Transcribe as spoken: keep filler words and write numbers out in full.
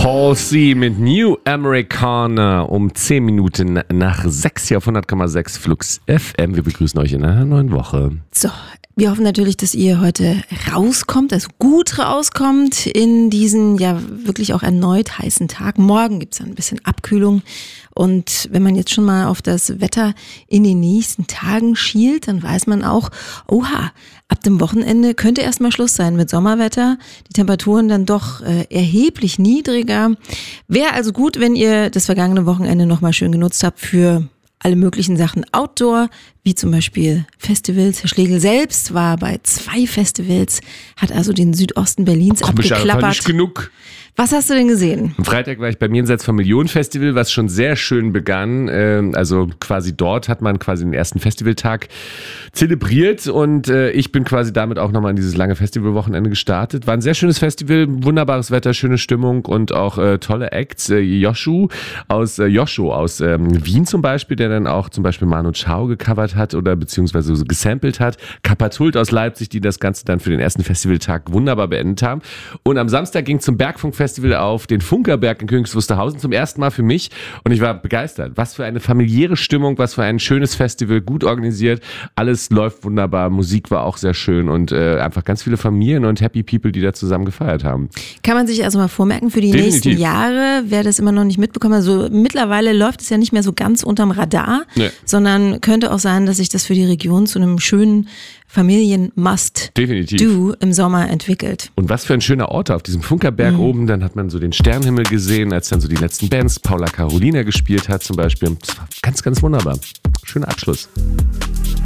Halsey mit New Americana um zehn Minuten nach sechs hier auf hundert Komma sechs Flux F M. Wir begrüßen euch in einer neuen Woche. So, wir hoffen natürlich, dass ihr heute rauskommt, also gut rauskommt in diesen ja wirklich auch erneut heißen Tag. Morgen gibt es ein bisschen Abkühlung. Und wenn man jetzt schon mal auf das Wetter in den nächsten Tagen schielt, dann weiß man auch, oha, ab dem Wochenende könnte erstmal Schluss sein mit Sommerwetter. Die Temperaturen dann doch äh, erheblich niedriger. Wäre also gut, wenn ihr das vergangene Wochenende nochmal schön genutzt habt für alle möglichen Sachen Outdoor, wie zum Beispiel Festivals. Herr Schlegel selbst war bei zwei Festivals, hat also den Südosten Berlins Komm ich abgeklappert. einfach nicht genug. Was hast du denn gesehen? Am Freitag war ich beim Jenseits vom Millionen-Festival, was schon sehr schön begann. Also quasi dort hat man quasi den ersten Festivaltag zelebriert und ich bin quasi damit auch nochmal in dieses lange Festivalwochenende gestartet. War ein sehr schönes Festival, wunderbares Wetter, schöne Stimmung und auch tolle Acts. Joshu aus Joshu aus Wien zum Beispiel, der dann auch zum Beispiel Manu Chao gecovert hat oder beziehungsweise so gesampelt hat. Kapatult aus Leipzig, die das Ganze dann für den ersten Festivaltag wunderbar beendet haben. Und am Samstag ging zum Bergfunk Festival auf den Funkerberg in Königs Wusterhausen zum ersten Mal für mich und ich war begeistert. Was für eine familiäre Stimmung, was für ein schönes Festival, gut organisiert, alles läuft wunderbar, Musik war auch sehr schön und äh, einfach ganz viele Familien und Happy People, die da zusammen gefeiert haben. Kann man sich also mal vormerken für die Definitiv. nächsten Jahre, wer das immer noch nicht mitbekommen hat, also mittlerweile läuft es ja nicht mehr so ganz unterm Radar, Nee. sondern könnte auch sein, dass sich das für die Region zu einem schönen Familien-Must-Do im Sommer entwickelt. Und was für ein schöner Ort auf diesem Funkerberg mhm. oben. Dann hat man so den Sternenhimmel gesehen, als dann so die letzten Bands, Paula Carolina gespielt hat zum Beispiel. Das war ganz, ganz wunderbar. Schöner Abschluss.